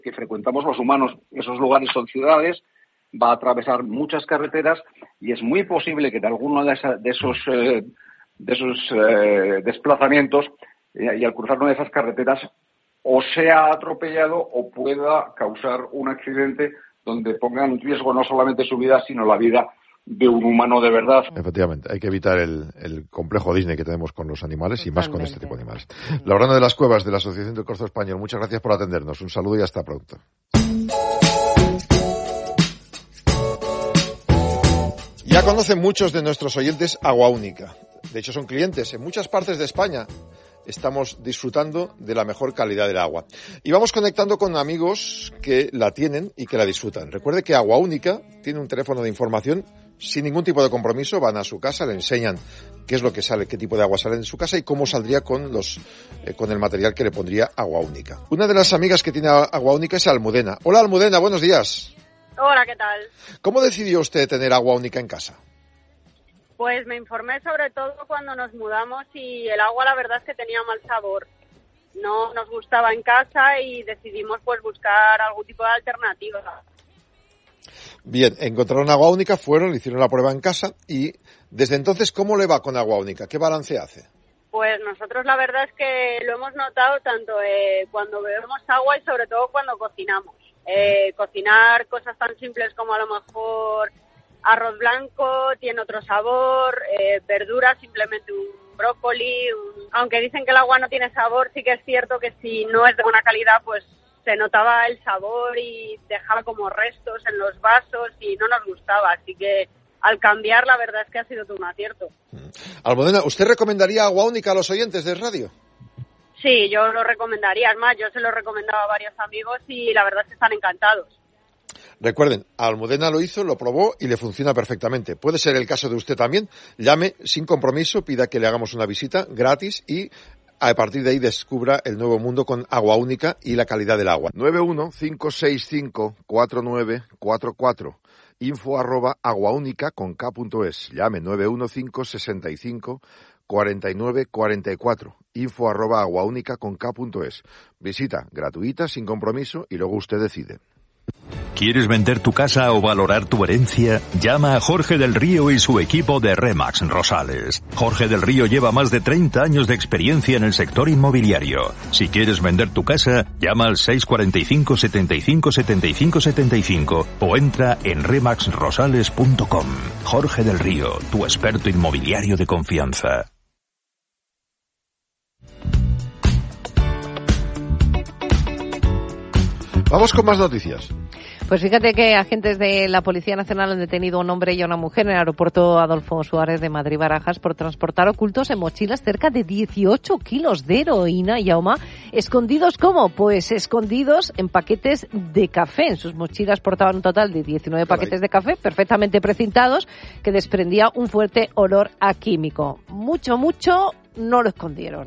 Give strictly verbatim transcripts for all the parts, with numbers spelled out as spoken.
que frecuentamos los humanos. Esos lugares son ciudades, va a atravesar muchas carreteras y es muy posible que de alguno de, esa, de esos, eh, de esos eh, desplazamientos eh, y al cruzar una de esas carreteras o sea atropellado o pueda causar un accidente donde ponga en riesgo no solamente su vida, sino la vida de un humano de verdad. Efectivamente, hay que evitar el, el complejo Disney que tenemos con los animales. Totalmente. Y más con este tipo de animales. Laurana de las Cuevas, de la Asociación del Corzo Español, muchas gracias por atendernos. Un saludo y hasta pronto. Ya conocen muchos de nuestros oyentes Agua Única. De hecho, son clientes en muchas partes de España. Estamos disfrutando de la mejor calidad del agua. Y vamos conectando con amigos que la tienen y que la disfrutan. Recuerde que Agua Única tiene un teléfono de información sin ningún tipo de compromiso. Van a su casa, le enseñan qué es lo que sale, qué tipo de agua sale en su casa y cómo saldría con los eh, con el material que le pondría Agua Única. Una de las amigas que tiene Agua Única es Almudena. Hola Almudena, buenos días. Hola, ¿qué tal? ¿Cómo decidió usted tener Agua Única en casa? Pues me informé sobre todo cuando nos mudamos y el agua la verdad es que tenía mal sabor. No nos gustaba en casa y decidimos pues buscar algún tipo de alternativa. Bien, encontraron Agua Única, fueron, hicieron la prueba en casa y desde entonces, ¿cómo le va con Agua Única? ¿Qué balance hace? Pues nosotros la verdad es que lo hemos notado tanto eh, cuando bebemos agua y sobre todo cuando cocinamos. Eh, cocinar cosas tan simples como a lo mejor arroz blanco tiene otro sabor, eh, verduras, simplemente un brócoli, un... aunque dicen que el agua no tiene sabor, sí que es cierto que si no es de buena calidad, pues se notaba el sabor y dejaba como restos en los vasos y no nos gustaba, así que al cambiar la verdad es que ha sido todo un acierto. Almudena, ¿usted recomendaría Agua Única a los oyentes de radio? Sí, yo lo recomendaría, es más, yo se lo he recomendado a varios amigos y la verdad es que están encantados. Recuerden, Almudena lo hizo, lo probó y le funciona perfectamente. Puede ser el caso de usted también. Llame sin compromiso, pida que le hagamos una visita gratis y a partir de ahí descubra el nuevo mundo con Agua Única y la calidad del agua. nueve uno cinco seis cinco cuatro nueve cuatro cuatro. Info arroba aguaúnica con K punto es. Llame nueve uno cinco seis cinco cuarenta y nueve cuarenta y cuatro. Info arroba aguaúnica con K punto es. Visita gratuita, sin compromiso y luego usted decide. ¿Quieres vender tu casa o valorar tu herencia? Llama a Jorge del Río y su equipo de Remax Rosales. Jorge del Río lleva más de treinta años de experiencia en el sector inmobiliario. Si quieres vender tu casa, llama al seis cuatro cinco, setenta y cinco, setenta y cinco, setenta y cinco o entra en remax rosales punto com. Jorge del Río, tu experto inmobiliario de confianza. Vamos con más noticias. Pues fíjate que agentes de la Policía Nacional han detenido a un hombre y a una mujer en el aeropuerto Adolfo Suárez de Madrid-Barajas por transportar ocultos en mochilas cerca de dieciocho kilos de heroína, Yauma. ¿Escondidos cómo? Pues escondidos en paquetes de café. En sus mochilas portaban un total de diecinueve paquetes de café perfectamente precintados que desprendía un fuerte olor a químico. Mucho, mucho no lo escondieron.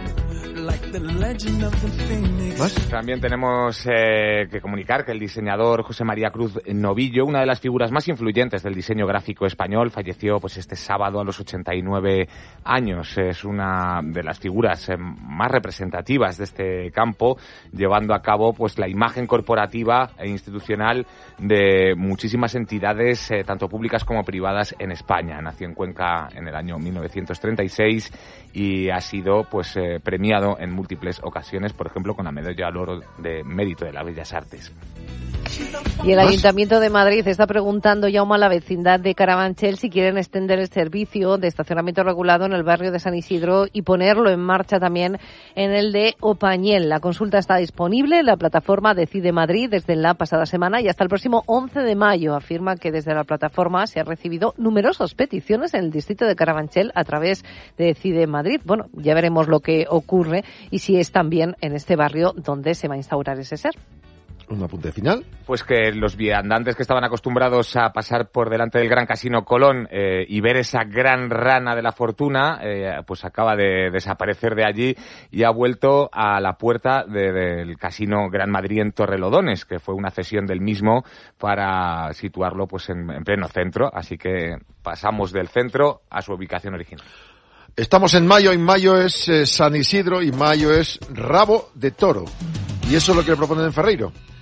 ¿Más? También tenemos eh, que comunicar que el diseñador José María Cruz Novillo, una de las figuras más influyentes del diseño gráfico español, falleció pues este sábado a los ochenta y nueve años. Es una de las figuras eh, más representativas de este campo, llevando a cabo pues la imagen corporativa e institucional de muchísimas entidades, eh, tanto públicas como privadas en España. Nació en Cuenca en el año mil novecientos treinta y seis y ha sido pues eh, premiado en múltiples ocasiones, por ejemplo, con la medalla al oro de mérito de las Bellas Artes. Y el Ayuntamiento de Madrid está preguntando ya a la vecindad de Carabanchel si quieren extender el servicio de estacionamiento regulado en el barrio de San Isidro y ponerlo en marcha también en el de Opañel. La consulta está disponible en la plataforma Decide Madrid desde la pasada semana y hasta el próximo once de mayo. Afirma que desde la plataforma se han recibido numerosas peticiones en el distrito de Carabanchel a través de Decide Madrid. Bueno, ya veremos lo que ocurre y si es también en este barrio donde se va a instaurar ese ser. ¿Un apunte final? Pues que los viandantes que estaban acostumbrados a pasar por delante del Gran Casino Colón eh, y ver esa gran rana de la fortuna, eh, pues acaba de desaparecer de allí y ha vuelto a la puerta de, del Casino Gran Madrid en Torrelodones, que fue una cesión del mismo para situarlo pues en, en pleno centro. Así que pasamos del centro a su ubicación original. Estamos en mayo, y mayo es eh, San Isidro y mayo es rabo de toro. Y eso es lo que le proponen en Ferreiro.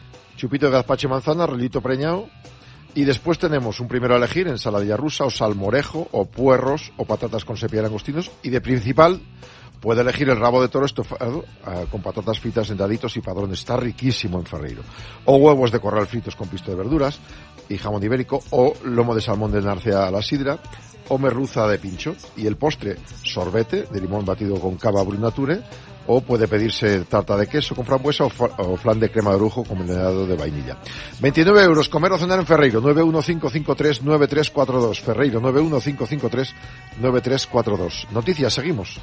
chupito de gazpacho y manzana, relito preñado. Y después tenemos un primero a elegir, ensaladilla rusa, o salmorejo, o puerros, o patatas con sepia y langostinos. Y de principal, puede elegir el rabo de toro estofado uh, con patatas fritas en daditos y padrones. Está riquísimo en Ferreiro. O huevos de corral fritos con pisto de verduras y jamón ibérico, o lomo de salmón de narcea a la sidra, o merluza de pincho. Y el postre, sorbete de limón batido con cava brunature, o puede pedirse tarta de queso con frambuesa o, o flan de crema de orujo con mermelada de vainilla. veintinueve euros, comer o cenar en Ferreiro, nueve uno cinco cinco tres nueve tres cuatro dos. Ferreiro, nueve uno cinco cinco tres nueve tres cuatro dos. Noticias, seguimos.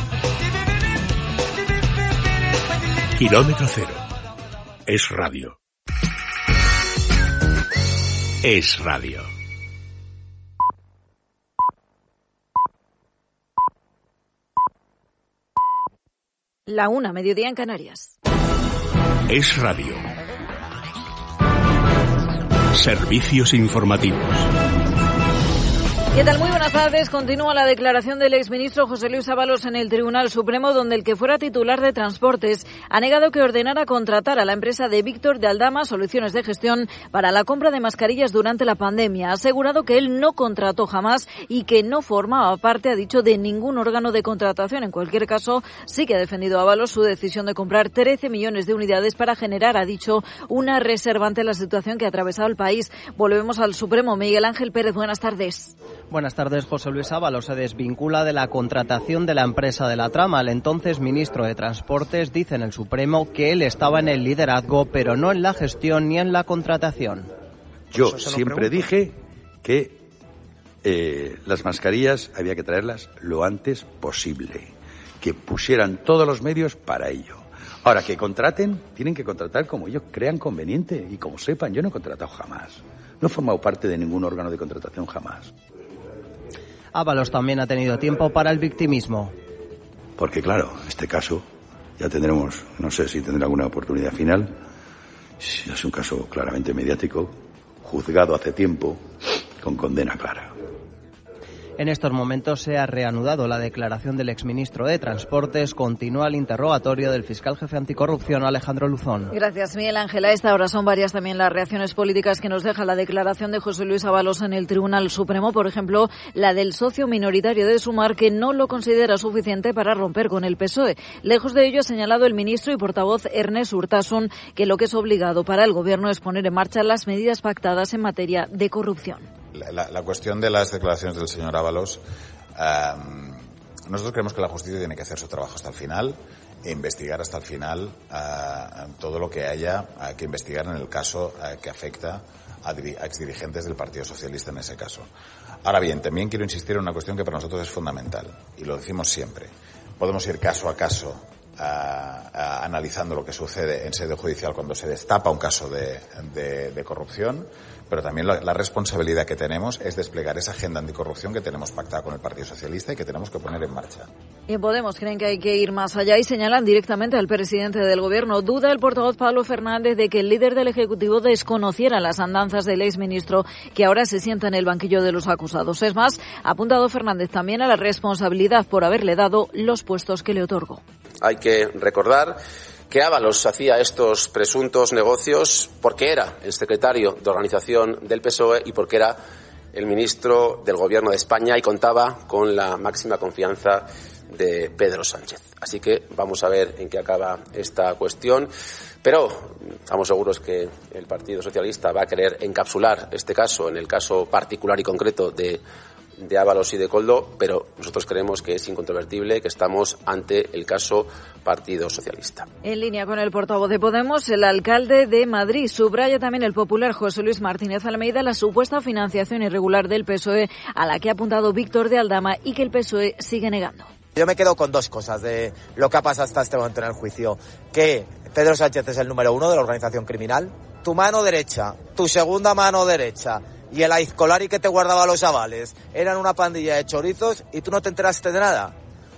Kilómetro cero. Es radio. Es radio. La una, mediodía en Canarias. Es radio. Servicios informativos. ¿Qué tal? Muy buenas tardes. Continúa la declaración del exministro José Luis Ábalos en el Tribunal Supremo, donde el que fuera titular de Transportes ha negado que ordenara contratar a la empresa de Víctor de Aldama Soluciones de Gestión para la compra de mascarillas durante la pandemia. Ha asegurado que él no contrató jamás y que no formaba parte, ha dicho, de ningún órgano de contratación. En cualquier caso, sí que ha defendido Ábalos su decisión de comprar trece millones de unidades para generar, ha dicho, una reserva ante la situación que ha atravesado el país. Volvemos al Supremo. Miguel Ángel Pérez, buenas tardes. Buenas tardes. José Luis Ábalos se desvincula de la contratación de la empresa de la trama. El entonces ministro de Transportes dice en el Supremo que él estaba en el liderazgo, pero no en la gestión ni en la contratación. Yo siempre dije que eh, las mascarillas había que traerlas lo antes posible, que pusieran todos los medios para ello. Ahora, que contraten, tienen que contratar como ellos crean conveniente y como sepan. Yo no he contratado jamás. No he formado parte de ningún órgano de contratación jamás. Ábalos también ha tenido tiempo para el victimismo. Porque claro, en este caso ya tendremos, no sé si tendrá alguna oportunidad final. Es un caso claramente mediático, juzgado hace tiempo, con condena clara. En estos momentos se ha reanudado la declaración del exministro de Transportes. Continúa el interrogatorio del fiscal jefe anticorrupción, Alejandro Luzón. Gracias, Miguel Ángel. A esta hora son varias también las reacciones políticas que nos deja la declaración de José Luis Ábalos en el Tribunal Supremo. Por ejemplo, la del socio minoritario de Sumar, que no lo considera suficiente para romper con el P S O E. Lejos de ello, ha señalado el ministro y portavoz Ernest Urtasun que lo que es obligado para el Gobierno es poner en marcha las medidas pactadas en materia de corrupción. La, la, la cuestión de las declaraciones del señor Ábalos, eh, nosotros creemos que la justicia tiene que hacer su trabajo hasta el final e investigar hasta el final eh, todo lo que haya eh, que investigar en el caso eh, que afecta a, a exdirigentes del Partido Socialista en ese caso. Ahora bien, también quiero insistir en una cuestión que para nosotros es fundamental y lo decimos siempre. Podemos ir caso a caso Uh, uh, analizando lo que sucede en sede judicial cuando se destapa un caso de, de, de corrupción, pero también la, la responsabilidad que tenemos es desplegar esa agenda anticorrupción que tenemos pactada con el Partido Socialista y que tenemos que poner en marcha. En Podemos creen que hay que ir más allá y señalan directamente al presidente del Gobierno. Duda el portavoz Pablo Fernández de que el líder del Ejecutivo desconociera las andanzas del exministro que ahora se sienta en el banquillo de los acusados. Es más, ha apuntado Fernández también a la responsabilidad por haberle dado los puestos que le otorgó. Hay que recordar que Ábalos hacía estos presuntos negocios porque era el secretario de organización del P S O E y porque era el ministro del Gobierno de España y contaba con la máxima confianza de Pedro Sánchez. Así que vamos a ver en qué acaba esta cuestión. Pero estamos seguros que el Partido Socialista va a querer encapsular este caso en el caso particular y concreto de de Ábalos y de Koldo, pero nosotros creemos que es incontrovertible que estamos ante el caso Partido Socialista. En línea con el portavoz de Podemos, el alcalde de Madrid subraya también el popular José Luis Martínez Almeida la supuesta financiación irregular del P S O E a la que ha apuntado Víctor de Aldama y que el P S O E sigue negando. Yo me quedo con dos cosas de lo que ha pasado hasta este momento en el juicio. Que Pedro Sánchez es el número uno de la organización criminal. Tu mano derecha, tu segunda mano derecha y el aizcolari que te guardaba los avales eran una pandilla de chorizos y tú no te enteraste de nada.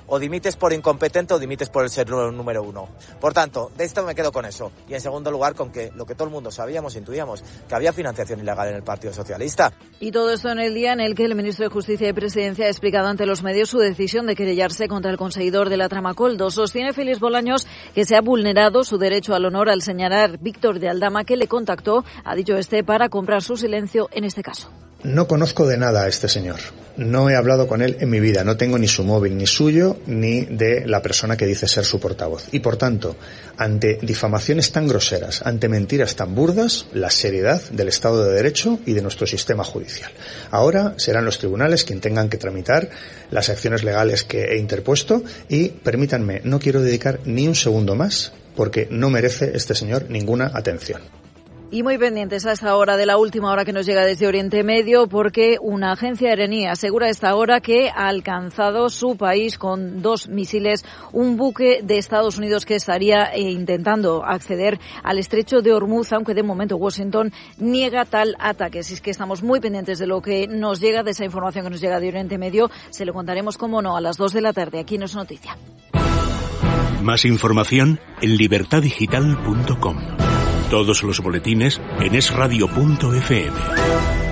o dimites por incompetente o dimites por el ser número uno. Por tanto, de esto me quedo con eso. Y en segundo lugar, con que lo que todo el mundo sabíamos, intuíamos, que había financiación ilegal en el Partido Socialista. Y todo esto en el día en el que el ministro de Justicia y Presidencia ha explicado ante los medios su decisión de querellarse contra el conseguidor de la trama Coldo. Sostiene Félix Bolaños que se ha vulnerado su derecho al honor al señalar Víctor de Aldama, que le contactó, ha dicho este, para comprar su silencio en este caso. No conozco de nada a este señor. No he hablado con él en mi vida. No tengo ni su móvil, ni suyo, ni de la persona que dice ser su portavoz. Y por tanto, ante difamaciones tan groseras, ante mentiras tan burdas, la seriedad del Estado de Derecho y de nuestro sistema judicial. Ahora serán los tribunales quienes tengan que tramitar las acciones legales que he interpuesto y, permítanme, no quiero dedicar ni un segundo más porque no merece este señor ninguna atención. Y muy pendientes a esta hora de la última hora que nos llega desde Oriente Medio, porque una agencia iraní asegura a esta hora que ha alcanzado su país con dos misiles un buque de Estados Unidos que estaría eh, intentando acceder al estrecho de Hormuz, aunque de momento Washington niega tal ataque. Así es que estamos muy pendientes de lo que nos llega, de esa información que nos llega de Oriente Medio. Se lo contaremos, como no, a las dos de la tarde aquí en Es Noticia. Más información en libertad digital punto com. Todos los boletines en es radio punto efe eme.